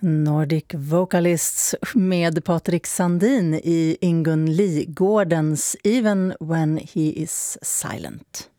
Nordic Vocalists med Patrik Sandin i Ingun Lee Gordons Even When He Is Silent.